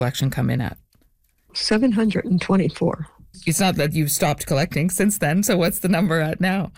collection come in at? 724. It's not that you've stopped collecting since then. So what's the number at now?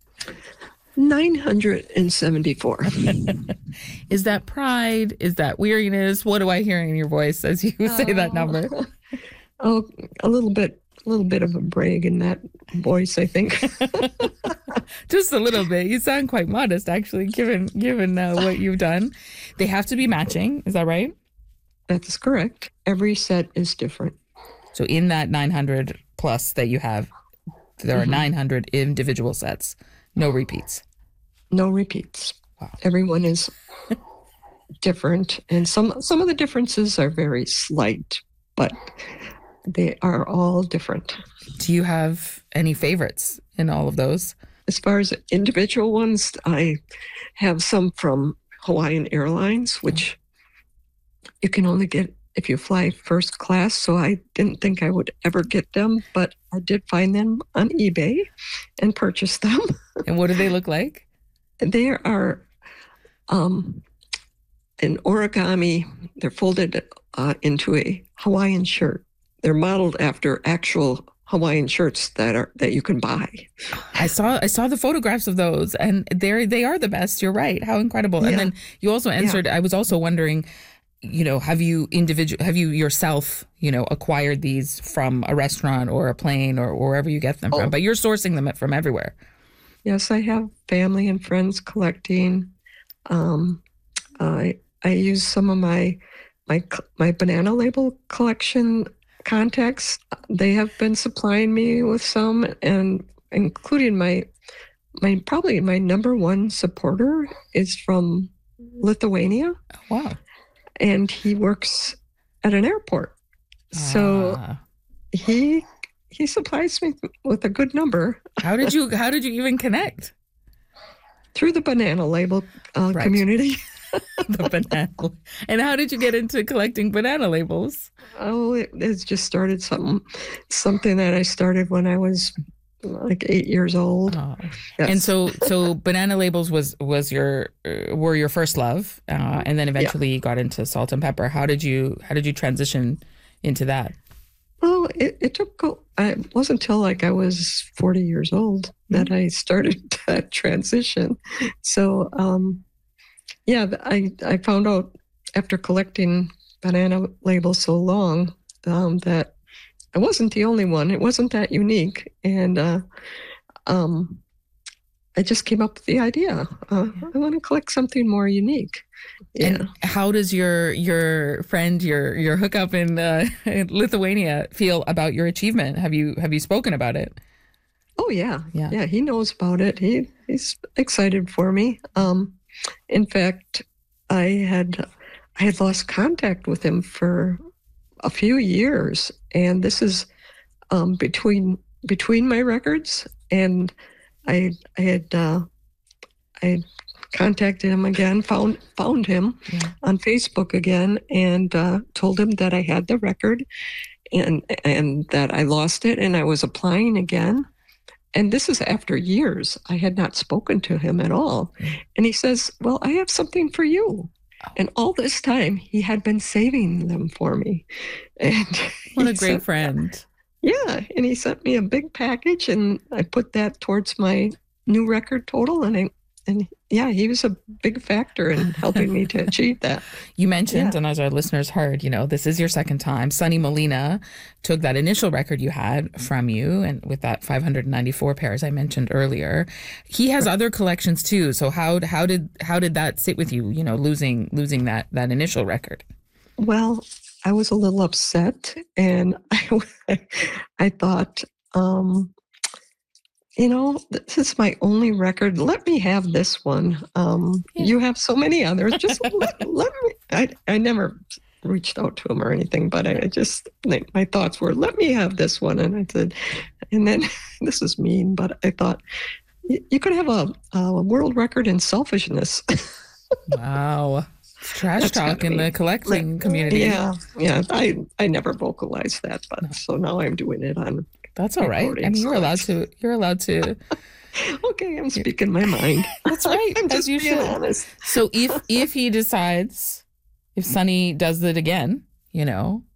974. Is that pride? Is that weariness? What do I hear in your voice as you say that number? Oh, a little bit of a brag in that voice, I think. Just a little bit. You sound quite modest, actually, given what you've done. They have to be matching. Is that right? That's correct. Every set is different. So in that 900 plus that you have, there are 900 individual sets. No repeats. No repeats. Wow. Everyone is different, and some of the differences are very slight, but they are all different. Do you have any favorites in all of those? As far as individual ones, I have some from Hawaiian Airlines, which you can only get if you fly first class, so I didn't think I would ever get them, but I did find them on eBay and purchase them. And what do they look like? They are an origami. They're folded into a Hawaiian shirt. They're modeled after actual Hawaiian shirts that you can buy. I saw the photographs of those, and they are the best. You're right. How incredible! Yeah. And then you also answered. Yeah. I was also wondering, have you yourself, acquired these from a restaurant or a plane or wherever you get them from? But you're sourcing them from everywhere. Yes, I have family and friends collecting. I use some of my Banana Label collection contacts. They have been supplying me with some, and including my number one supporter is from Lithuania. Wow. And he works at an airport. So he supplies me with a good number. How did you even connect? Through the Banana Label community. The banana. And how did you get into collecting banana labels? Oh, it's just started something that I started when I was like 8 years old. Oh. Yes. And so banana labels were your first love, and then eventually you got into salt and pepper. How did you transition into that? Well, it wasn't until like I was 40 years old that I started that transition. So, I found out after collecting banana labels so long that I wasn't the only one. It wasn't that unique. And I just came up with the idea. I want to collect something more unique. Yeah. And how does your friend, your hookup in Lithuania feel about your achievement? Have you spoken about it? Oh, yeah. He knows about it. He's excited for me. In fact, I had lost contact with him for a few years, and this is between my records, and I had contacted him again, found him on Facebook again, and told him that I had the record and that I lost it, and I was applying again. And this is after years. I had not spoken to him at all. And he says, well, I have something for you. And all this time, he had been saving them for me. And what a great friend. Yeah. And he sent me a big package, and I put that towards my new record total. And he was a big factor in helping me to achieve that. You mentioned, and as our listeners heard, this is your second time. Sonny Molina took that initial record you had from you, and with that 594 pairs I mentioned earlier. He has other collections too. So how did that sit with you? Losing that initial record. Well, I was a little upset, and I thought, this is my only record. Let me have this one. You have so many others. Just let me. I never reached out to him or anything, but my thoughts were, let me have this one. And I said, and then this is mean, but I thought, you could have a world record in selfishness. Wow. Trash talk in the collecting community. Yeah. I never vocalized that, but so now I'm doing it on. That's all right. I mean, you're allowed to. Okay, I'm speaking my mind. That's right. I'm just being honest. So if he decides, if Sonny does it again,